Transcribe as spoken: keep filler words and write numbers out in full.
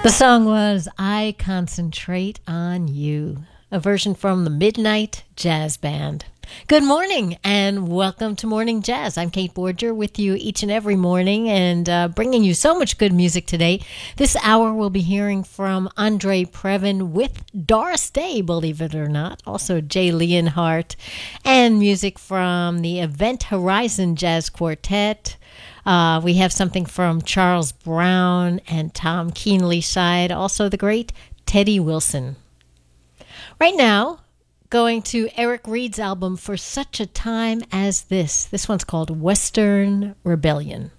The song was I Concentrate on You, a version from the Midnight Jazz Band. Good morning and welcome to Morning Jazz. I'm Kate Borger with you each and every morning and uh, bringing you so much good music today. This hour we'll be hearing from Andre Previn with Doris Day, believe it or not. Also Jay Leonhardt, and music from the Event Horizon Jazz Quartet. Uh, we have something from Charles Brown and Tom Keenley side. Also the great Teddy Wilson. Right now, going to Eric Reed's album For Such a Time as This. This one's called Western Rebellion.